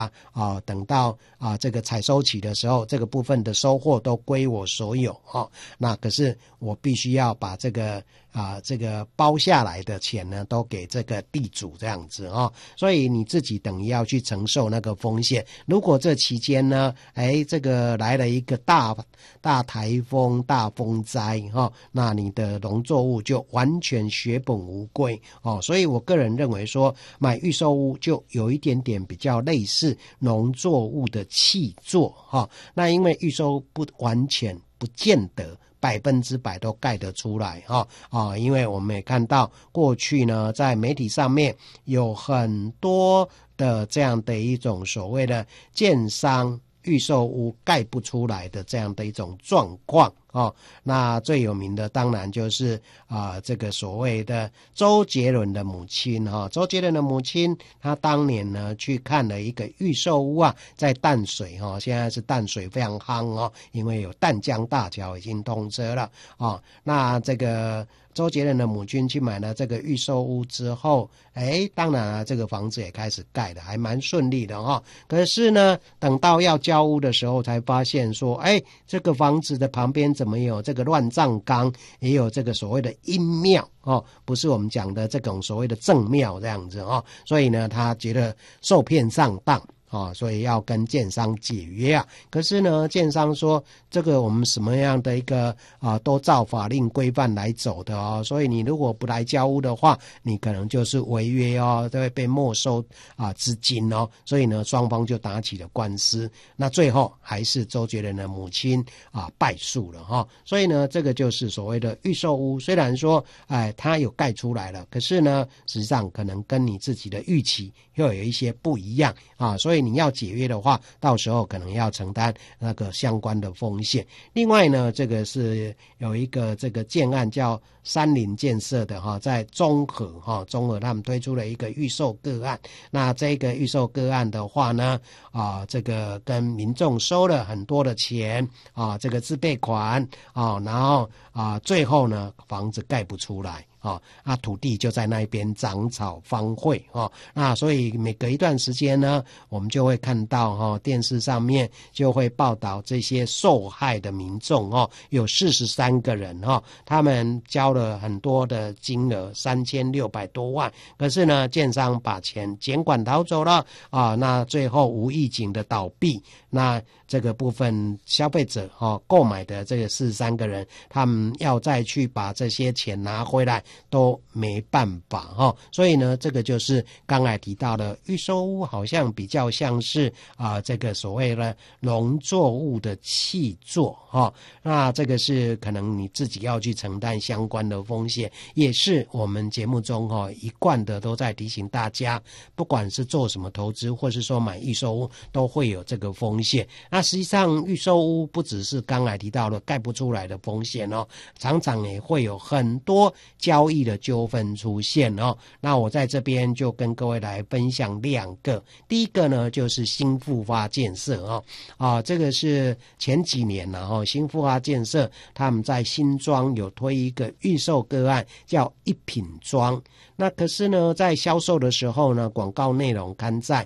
等到这个采收期的时候，这个部分的收获都归我所有那可是我必须要把这个包下来的钱呢都给这个地主这样子所以你自己等于要去承受那个风险。如果这期间呢这个来了一个大台风大风灾那你的农作物就完全血本无归所以我个人认为说买预售屋就有一点点比较类似农作物的契作那因为预售不完全不见得100%都盖得出来因为我们也看到过去呢在媒体上面有很多的这样的一种所谓的建商预售屋盖不出来的这样的一种状况那最有名的当然就是这个所谓的周杰伦的母亲周杰伦的母亲她当年呢去看了一个预售屋在淡水现在是淡水非常夯因为有淡江大桥已经通车了那这个周杰伦的母亲去买了这个预售屋之后当然这个房子也开始盖了，还蛮顺利的可是呢等到要交屋的时候才发现说这个房子的旁边怎么有这个乱葬岗，也有这个所谓的阴庙不是我们讲的这种所谓的正庙这样子所以呢他觉得受骗上当所以要跟建商解约可是呢建商说这个我们什么样的一个都照法令规范来走的所以你如果不来交屋的话你可能就是违约都会被没收资金所以呢双方就打起了官司，那最后还是周杰伦的母亲败诉了所以呢这个就是所谓的预售屋，虽然说它有盖出来了，可是呢实际上可能跟你自己的预期又有一些不一样所以你要解约的话到时候可能要承担那个相关的风险。另外呢这个是有一个这个建案叫山林建设的在中和他们推出了一个预售个案，那这个预售个案的话呢这个跟民众收了很多的钱这个自备款然后最后呢房子盖不出来土地就在那边长草荒废那所以每隔一段时间呢我们就会看到电视上面就会报道这些受害的民众有43个人他们交了很多的金额3600多万，可是呢建商把钱减管逃走了那最后无预警的倒闭，那这个部分消费者购买的这个43个人他们要再去把这些钱拿回来都没办法所以呢这个就是刚才提到的预售屋好像比较像是这个所谓的农作物的契作那这个是可能你自己要去承担相关的风险，也是我们节目中一贯的都在提醒大家，不管是做什么投资或是说买预售屋都会有这个风险。那实际上预售屋不只是刚才提到的盖不出来的风险常常也会有很多交易的纠纷出现那我在这边就跟各位来分享2个。第一个呢就是新复发建设这个是前几年新复发建设他们在新庄有推一个预售个案叫一品庄，那可是呢在销售的时候呢广告内容刊在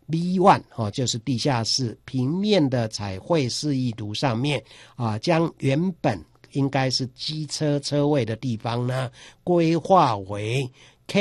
B1就是地下室平面的彩绘示意图上面将原本应该是机车车位的地方呢规划为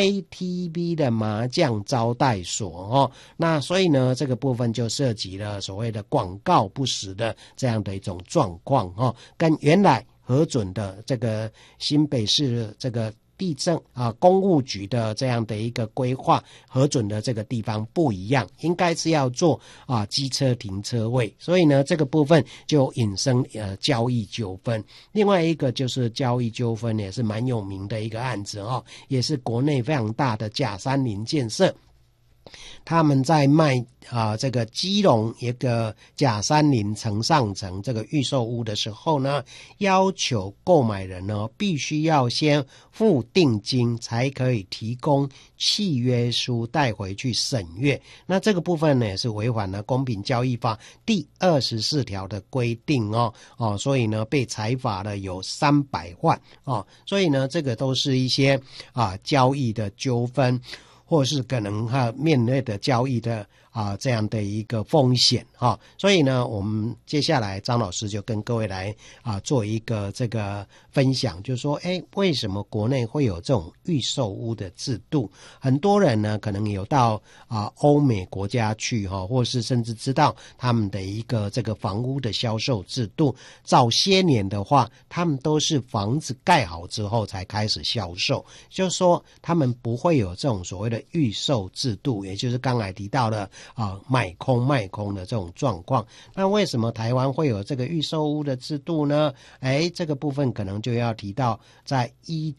KTV 的麻将招待所那所以呢这个部分就涉及了所谓的广告不实的这样的一种状况跟原来核准的这个新北市这个地政公务局的这样的一个规划核准的这个地方不一样，应该是要做机车停车位，所以呢这个部分就引申交易纠纷。另外一个就是交易纠纷也是蛮有名的一个案子也是国内非常大的甲山林建设，他们在卖这个基隆一个甲山林城上城这个预售屋的时候呢，要求购买人呢必须要先付定金才可以提供契约书带回去审阅。那这个部分呢也是违反了公平交易法第24条的规定所以呢被裁罚了有300万所以呢这个都是一些交易的纠纷或是可能面对的交易的这样的一个风险所以呢，我们接下来张老师就跟各位来做一个这个分享，就是说，为什么国内会有这种预售屋的制度？很多人呢可能有到欧美国家去或是甚至知道他们的一个这个房屋的销售制度。早些年的话，他们都是房子盖好之后才开始销售，就是说他们不会有这种所谓的预售制度，也就是刚才提到的买空卖空的这种状况。那为什么台湾会有这个预售屋的制度呢？这个部分可能就要提到在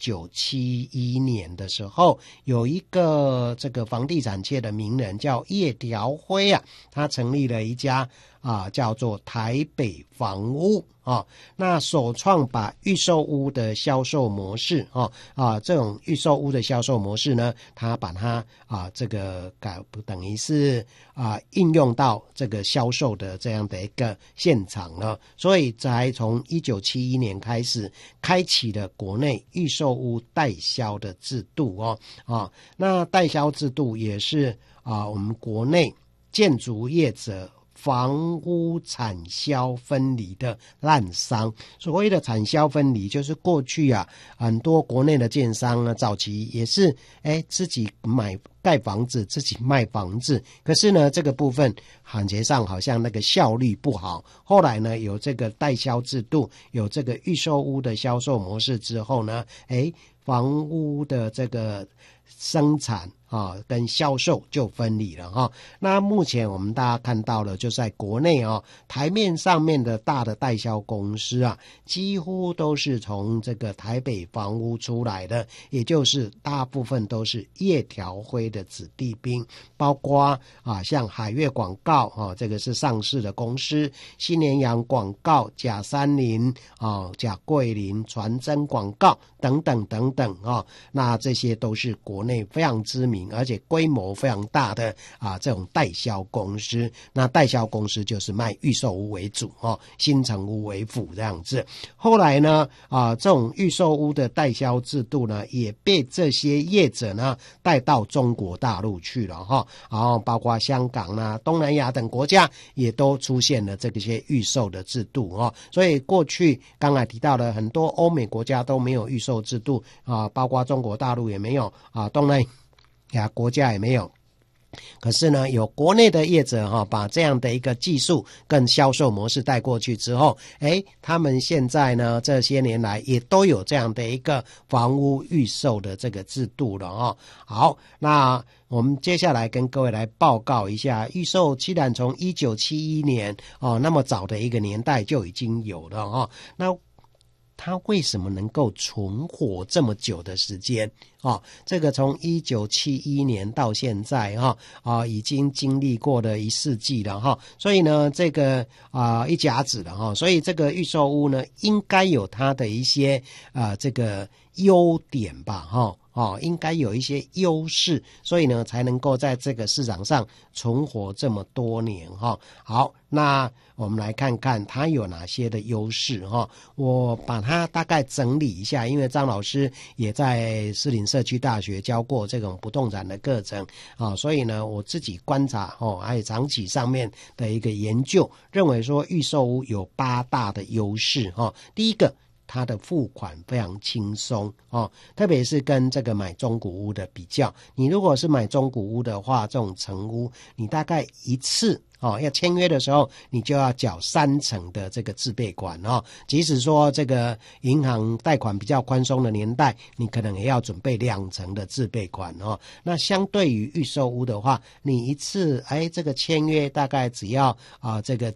1971年的时候，有一个这个房地产界的名人叫叶条辉他成立了一家叫做台北房屋那首创把预售屋的销售模式这种预售屋的销售模式呢，他把它这个等于是应用到这个销售的这样的一个现场了，所以才从1971年开始开启了国内预售屋代销的制度那代销制度也是我们国内建筑业者房屋产销分离的滥觞。所谓的产销分离，就是过去很多国内的建商呢，早期也是自己盖房子自己卖房子，可是呢这个部分感觉上好像那个效率不好。后来呢有这个代销制度，有这个预售屋的销售模式之后呢，房屋的这个生产跟销售就分离了那目前我们大家看到了，就在国内台面上面的大的代销公司几乎都是从这个台北房屋出来的，也就是大部分都是叶条辉的子弟兵，包括像海悦广告这个是上市的公司，新联阳广告、甲三林甲桂林、传真广告等等等等那这些都是国内非常知名而且规模非常大的这种代销公司。那代销公司就是卖预售屋为主新成屋为辅这样子。后来呢这种预售屋的代销制度呢，也被这些业者呢带到中国大陆去了然后包括香港东南亚等国家也都出现了这些预售的制度所以过去刚才提到的很多欧美国家都没有预售制度包括中国大陆也没有东南亚国家也没有。可是呢有国内的业者把这样的一个技术跟销售模式带过去之后他们现在呢这些年来也都有这样的一个房屋预售的这个制度了好，那我们接下来跟各位来报告一下，预售既然从1971年那么早的一个年代就已经有了那它为什么能够存活这么久的时间这个从1971年到现在已经经历过了1世纪了所以呢这个一甲子了所以这个预售屋呢应该有它的一些这个优点吧应该有一些优势，所以呢才能够在这个市场上存活这么多年好，那我们来看看它有哪些的优势我把它大概整理一下，因为张老师也在士林社区大学教过这种不动产的课程所以呢我自己观察还有长期上面的一个研究，认为说预售屋有8大的优势第一个，它的付款非常轻松特别是跟这个买中古屋的比较，你如果是买中古屋的话，这种成屋你大概一次要签约的时候你就要缴3成的这个自备款即使说这个银行贷款比较宽松的年代，你可能也要准备2成的自备款那相对于预售屋的话，你一次这个签约大概只要这个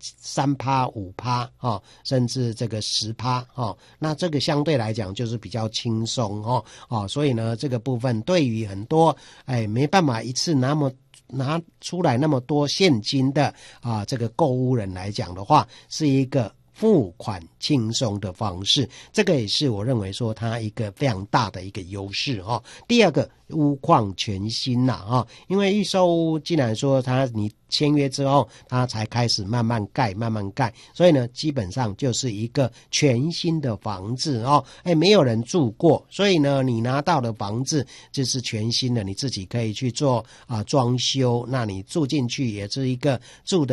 3%、5%甚至这个 10%那这个相对来讲就是比较轻松所以呢这个部分对于很多没办法一次拿出来那么多现金的这个购屋人来讲的话，是一个付款轻松的方式，这个也是我认为说它一个非常大的一个优势哈。第二个，屋况全新啦哈，因为预售屋既然说你签约之后，它才开始慢慢盖，所以呢，基本上就是一个全新的房子哦，没有人住过，所以呢，你拿到的房子就是全新的，你自己可以去做装修，那你住进去也是一个住的